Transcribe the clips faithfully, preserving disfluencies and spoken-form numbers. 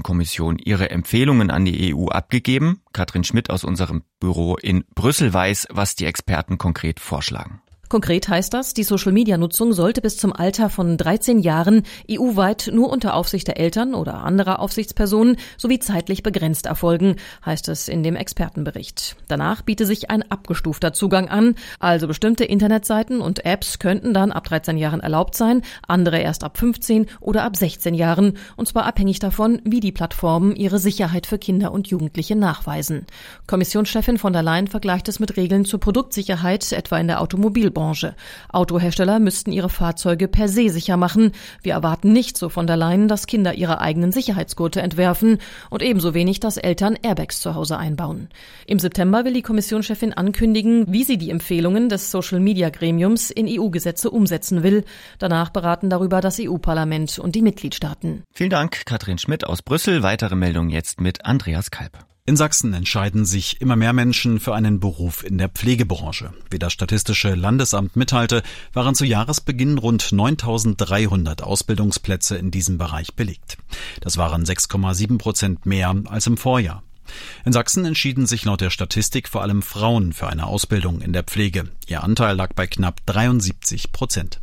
Kommission ihre Empfehlungen an die E U abgegeben. Katrin Schmidt aus unserem Büro in Brüssel weiß, was die Experten konkret vorschlagen. Konkret heißt das, die Social-Media-Nutzung sollte bis zum Alter von dreizehn Jahren E U-weit nur unter Aufsicht der Eltern oder anderer Aufsichtspersonen sowie zeitlich begrenzt erfolgen, heißt es in dem Expertenbericht. Danach biete sich ein abgestufter Zugang an, also bestimmte Internetseiten und Apps könnten dann ab dreizehn Jahren erlaubt sein, andere erst ab fünfzehn oder ab sechzehn Jahren, und zwar abhängig davon, wie die Plattformen ihre Sicherheit für Kinder und Jugendliche nachweisen. Kommissionschefin von der Leyen vergleicht es mit Regeln zur Produktsicherheit, etwa in der Automobilbranche. Autohersteller müssten ihre Fahrzeuge per se sicher machen. Wir erwarten nicht, so von der Leyen, dass Kinder ihre eigenen Sicherheitsgurte entwerfen und ebenso wenig, dass Eltern Airbags zu Hause einbauen. Im September will die Kommissionschefin ankündigen, wie sie die Empfehlungen des Social-Media-Gremiums in E U-Gesetze umsetzen will. Danach beraten darüber das E U-Parlament und die Mitgliedstaaten. Vielen Dank, Katrin Schmidt aus Brüssel. Weitere Meldungen jetzt mit Andreas Kalb. In Sachsen entscheiden sich immer mehr Menschen für einen Beruf in der Pflegebranche. Wie das Statistische Landesamt mitteilte, waren zu Jahresbeginn rund neuntausenddreihundert Ausbildungsplätze in diesem Bereich belegt. Das waren sechs Komma sieben Prozent mehr als im Vorjahr. In Sachsen entschieden sich laut der Statistik vor allem Frauen für eine Ausbildung in der Pflege. Ihr Anteil lag bei knapp dreiundsiebzig Prozent.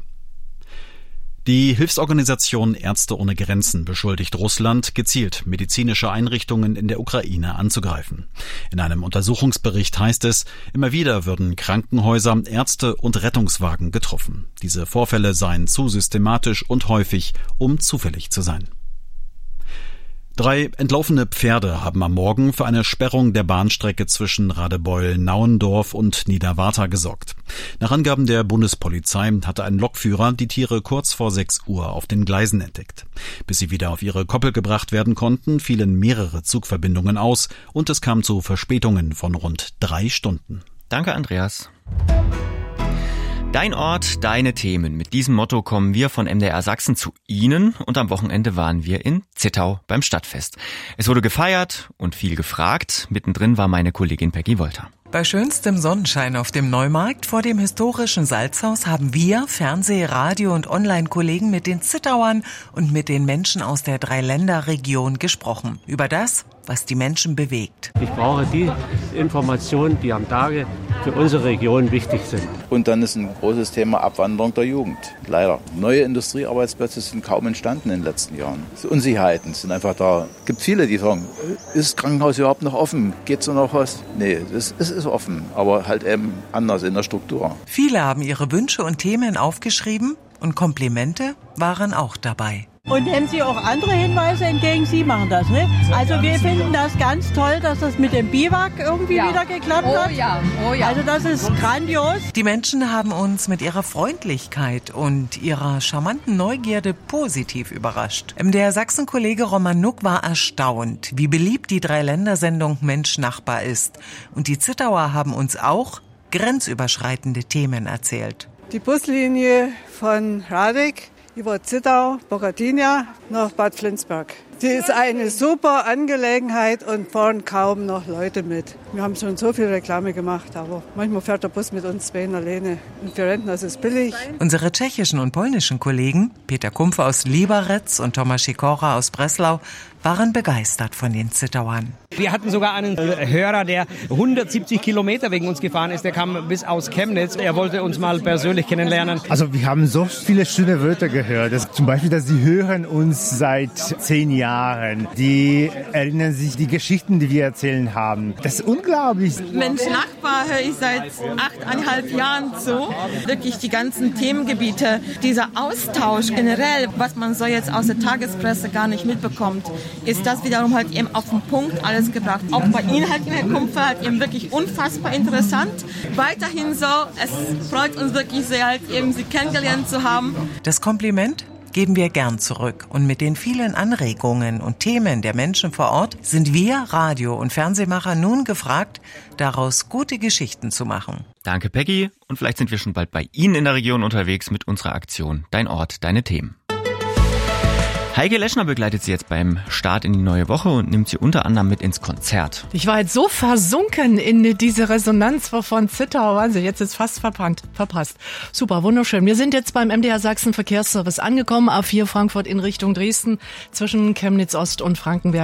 Die Hilfsorganisation Ärzte ohne Grenzen beschuldigt Russland, gezielt medizinische Einrichtungen in der Ukraine anzugreifen. In einem Untersuchungsbericht heißt es, immer wieder würden Krankenhäuser, Ärzte und Rettungswagen getroffen. Diese Vorfälle seien zu systematisch und häufig, um zufällig zu sein. Drei entlaufene Pferde haben am Morgen für eine Sperrung der Bahnstrecke zwischen Radebeul-Nauendorf und Niederwarta gesorgt. Nach Angaben der Bundespolizei hatte ein Lokführer die Tiere kurz vor sechs Uhr auf den Gleisen entdeckt. Bis sie wieder auf ihre Koppel gebracht werden konnten, fielen mehrere Zugverbindungen aus und es kam zu Verspätungen von rund drei Stunden. Danke, Andreas. Dein Ort, deine Themen. Mit diesem Motto kommen wir von M D R Sachsen zu Ihnen und am Wochenende waren wir in Zittau beim Stadtfest. Es wurde gefeiert und viel gefragt. Mittendrin war meine Kollegin Peggy Wolter. Bei schönstem Sonnenschein auf dem Neumarkt vor dem historischen Salzhaus haben wir, Fernseh-, Radio- und Online-Kollegen mit den Zittauern und mit den Menschen aus der Dreiländerregion gesprochen. Über das, was die Menschen bewegt. Ich brauche die Informationen, die am Tage für unsere Region wichtig sind. Und dann ist ein großes Thema Abwanderung der Jugend. Leider. Neue Industriearbeitsplätze sind kaum entstanden in den letzten Jahren. Die Unsicherheiten sind einfach da. Es gibt viele, die fragen, ist das Krankenhaus überhaupt noch offen? Geht's noch was? Nee, es ist offen, aber halt eben anders in der Struktur. Viele haben ihre Wünsche und Themen aufgeschrieben und Komplimente waren auch dabei. Und nehmen Sie auch andere Hinweise entgegen? Sie machen das, ne? Also wir finden das ganz toll, dass das mit dem Biwak irgendwie ja. wieder geklappt hat. Oh ja, oh ja. Also das ist grandios. Die Menschen haben uns mit ihrer Freundlichkeit und ihrer charmanten Neugierde positiv überrascht. Der Sachsen-Kollege Roman Nuck war erstaunt, wie beliebt die Dreiländersendung Mensch-Nachbar ist. Und die Zittauer haben uns auch grenzüberschreitende Themen erzählt. Die Buslinie von Radek über Zittau, Bogatynia nach Bad Flensburg. Die ist eine super Angelegenheit und fahren kaum noch Leute mit. Wir haben schon so viel Reklame gemacht, aber manchmal fährt der Bus mit uns zwei alleine. Und für Rentner ist es billig. Unsere tschechischen und polnischen Kollegen, Peter Kumpfe aus Liberec und Tomasz Sikora aus Breslau, waren begeistert von den Zittauern. Wir hatten sogar einen Hörer, der hundertsiebzig Kilometer wegen uns gefahren ist. Der kam bis aus Chemnitz. Er wollte uns mal persönlich kennenlernen. Also wir haben so viele schöne Wörter gehört. Das, zum Beispiel, dass sie hören uns seit zehn Jahren. Die erinnern sich die Geschichten, die wir erzählen haben. Das ist unglaublich. Mensch Nachbar höre ich seit achteinhalb Jahren zu. Wirklich die ganzen Themengebiete, dieser Austausch generell, was man so jetzt aus der Tagespresse gar nicht mitbekommt, ist das wiederum halt eben auf den Punkt alles gebracht. Auch bei Ihnen halt, Herr Kumpfe, halt eben wirklich unfassbar interessant. Weiterhin so, es freut uns wirklich sehr, halt eben Sie kennengelernt zu haben. Das Kompliment geben wir gern zurück. Und mit den vielen Anregungen und Themen der Menschen vor Ort sind wir, Radio- und Fernsehmacher, nun gefragt, daraus gute Geschichten zu machen. Danke, Peggy. Und vielleicht sind wir schon bald bei Ihnen in der Region unterwegs mit unserer Aktion Dein Ort, deine Themen. Heike Leschner begleitet sie jetzt beim Start in die neue Woche und nimmt sie unter anderem mit ins Konzert. Ich war jetzt so versunken in diese Resonanz von Zittau. Wahnsinn, jetzt ist fast verpannt, verpasst. Super, wunderschön. Wir sind jetzt beim M D R Sachsen Verkehrsservice angekommen, A vier Frankfurt in Richtung Dresden, zwischen Chemnitz Ost und Frankenberg.